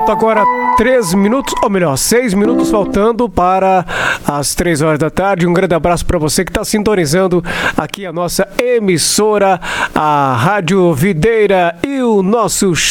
Falta agora 3 minutos, ou melhor, 6 minutos faltando para as 3 horas da tarde. Um grande abraço para você que está sintonizando aqui a nossa emissora, a Rádio Videira e o nosso